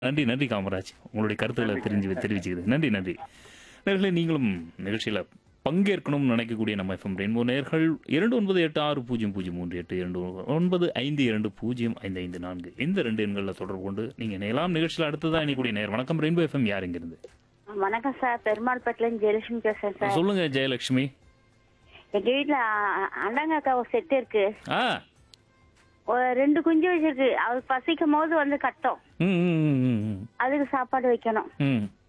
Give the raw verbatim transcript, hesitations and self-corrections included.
நன்றி, நன்றி காமராஜ். உங்களுடைய கருத்துக்கள நன்றிங்க. தெரிஞ்சு தெரிவிச்சுக்குது. நன்றி, நன்றி. நேயர்களே நீங்களும் நிகழ்ச்சியில பங்கேற்கணும்னு நினைக்கக்கூடிய நம்ம எஃப்எம் ரெயின்போ நேயர்கள் இரண்டு ஒன்பது எட்டு ஆறு பூஜ்ஜியம் பூஜ்ஜியம் மூன்று எட்டு இரண்டு ஒன்பது ஐந்து இரண்டு பூஜ்ஜியம் ஐந்து ஐந்து நான்கு இந்த ரெண்டு எண்கள்ல தொடர்பு கொண்டு நீங்க இணையலாம். நிகழ்ச்சியில அடுத்ததா இணையக்கூடிய நேயர் வணக்கம் ரெயின்போ எஃப்எம் யார் இங்கிருந்து? வணக்கம் சார், பெருமாள்பட்டிலேருந்து ஜெயலட்சுமி பேசுறேன் சார். சொல்லுங்க ஜெயலட்சுமி. எங்க வீட்டுல அ- அண்டங்காக்கா ஒரு செட்டு இருக்கு. ஆ. ஒரு ரெண்டு குஞ்சு வச்சிருக்கு. அது பசிக்கும் போது வந்து கட்டும். ம், ம், ம், ம், அதுக்கு சாப்பாடு வைக்கணும். ம்.